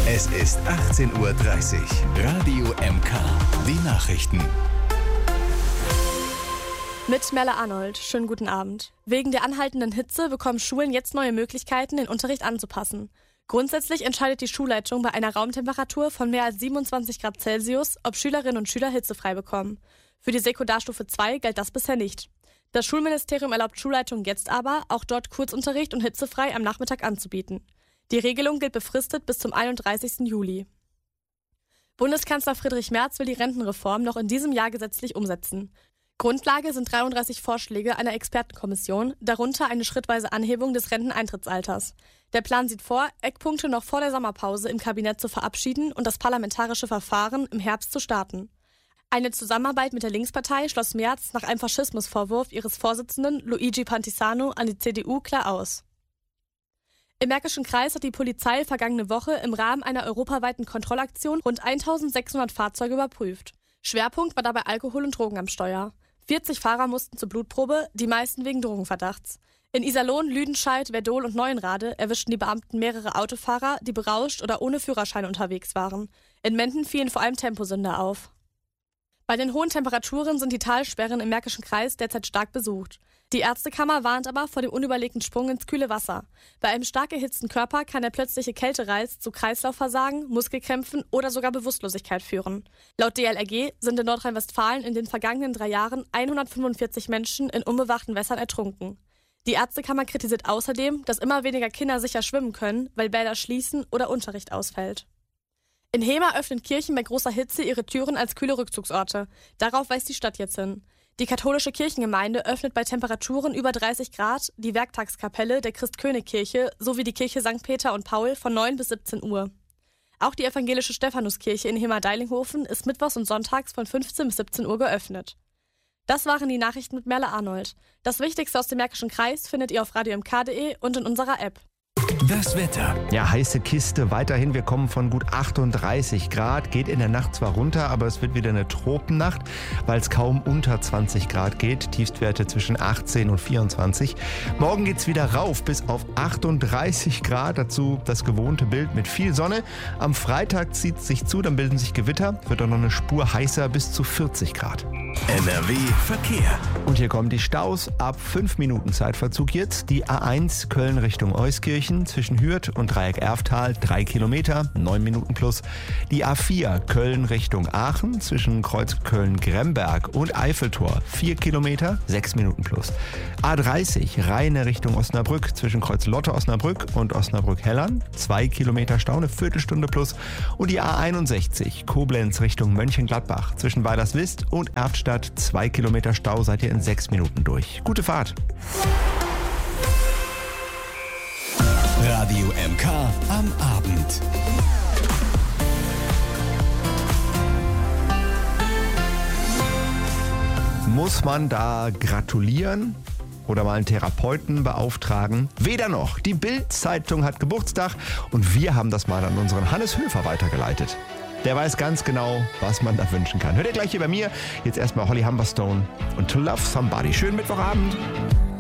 Es ist 18:30 Uhr. Radio MK. Die Nachrichten. Mit Merle Arnold. Schönen guten Abend. Wegen der anhaltenden Hitze bekommen Schulen jetzt neue Möglichkeiten, den Unterricht anzupassen. Grundsätzlich entscheidet die Schulleitung bei einer Raumtemperatur von mehr als 27 Grad Celsius, ob Schülerinnen und Schüler hitzefrei bekommen. Für die Sekundarstufe 2 galt das bisher nicht. Das Schulministerium erlaubt Schulleitungen jetzt aber, auch dort Kurzunterricht und hitzefrei am Nachmittag anzubieten. Die Regelung gilt befristet bis zum 31. Juli. Bundeskanzler Friedrich Merz will die Rentenreform noch in diesem Jahr gesetzlich umsetzen. Grundlage sind 33 Vorschläge einer Expertenkommission, darunter eine schrittweise Anhebung des Renteneintrittsalters. Der Plan sieht vor, Eckpunkte noch vor der Sommerpause im Kabinett zu verabschieden und das parlamentarische Verfahren im Herbst zu starten. Eine Zusammenarbeit mit der Linkspartei schloss Merz nach einem Faschismusvorwurf ihres Vorsitzenden Luigi Pantisano an die CDU klar aus. Im Märkischen Kreis hat die Polizei vergangene Woche im Rahmen einer europaweiten Kontrollaktion rund 1600 Fahrzeuge überprüft. Schwerpunkt war dabei Alkohol und Drogen am Steuer. 40 Fahrer mussten zur Blutprobe, die meisten wegen Drogenverdachts. In Iserlohn, Lüdenscheid, Werdohl und Neuenrade erwischten die Beamten mehrere Autofahrer, die berauscht oder ohne Führerschein unterwegs waren. In Menden fielen vor allem Temposünder auf. Bei den hohen Temperaturen sind die Talsperren im Märkischen Kreis derzeit stark besucht. Die Ärztekammer warnt aber vor dem unüberlegten Sprung ins kühle Wasser. Bei einem stark erhitzten Körper kann der plötzliche Kältereiz zu Kreislaufversagen, Muskelkrämpfen oder sogar Bewusstlosigkeit führen. Laut DLRG sind in Nordrhein-Westfalen in den vergangenen 3 Jahren 145 Menschen in unbewachten Wässern ertrunken. Die Ärztekammer kritisiert außerdem, dass immer weniger Kinder sicher schwimmen können, weil Bäder schließen oder Unterricht ausfällt. In Hemer öffnen Kirchen bei großer Hitze ihre Türen als kühle Rückzugsorte. Darauf weist die Stadt jetzt hin. Die katholische Kirchengemeinde öffnet bei Temperaturen über 30 Grad die Werktagskapelle der Christ-König-Kirche sowie die Kirche St. Peter und Paul von 9 bis 17 Uhr. Auch die evangelische Stephanuskirche in Hemer-Deilinghofen ist mittwochs und sonntags von 15 bis 17 Uhr geöffnet. Das waren die Nachrichten mit Merle Arnold. Das Wichtigste aus dem Märkischen Kreis findet ihr auf radiomk.de und in unserer App. Das Wetter. Ja, heiße Kiste. Weiterhin, wir kommen von gut 38 Grad. Geht in der Nacht zwar runter, aber es wird wieder eine Tropennacht, weil es kaum unter 20 Grad geht. Tiefstwerte zwischen 18 und 24. Morgen geht's wieder rauf bis auf 38 Grad. Dazu das gewohnte Bild mit viel Sonne. Am Freitag zieht es sich zu, dann bilden sich Gewitter. Wird auch noch eine Spur heißer bis zu 40 Grad. NRW Verkehr. Und hier kommen die Staus. Ab 5 Minuten Zeitverzug jetzt. Die A1 Köln Richtung Euskirchen zwischen Hürth und Dreieck Erftal 3 Kilometer, 9 Minuten plus. Die A4 Köln Richtung Aachen zwischen Kreuz Köln-Gremberg und Eiffeltor 4 Kilometer, 6 Minuten plus. A30 Rheine Richtung Osnabrück zwischen Kreuz Lotte Osnabrück und Osnabrück-Hellern 2 Kilometer Stau, eine Viertelstunde plus. Und die A61 Koblenz Richtung Mönchengladbach zwischen Weilerswist und Erftstadt 2 Kilometer Stau, seid ihr in 6 Minuten durch. Gute Fahrt! Radio MK am Abend. Muss man da gratulieren oder mal einen Therapeuten beauftragen? Weder noch. Die Bild-Zeitung hat Geburtstag und wir haben das mal an unseren Hannes Höfer weitergeleitet. Der weiß ganz genau, was man da wünschen kann. Hört ihr gleich hier bei mir. Jetzt erstmal Holly Humberstone und To Love Somebody. Schönen Mittwochabend.